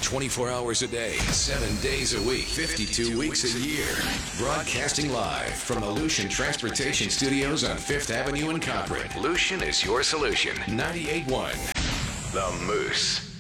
24 hours a day, 7 days a week, 52 weeks a year. Broadcasting live from the Lucian Transportation Studios on 5th Avenue in Cochrane. Lucian is your solution. 98.1 The Moose.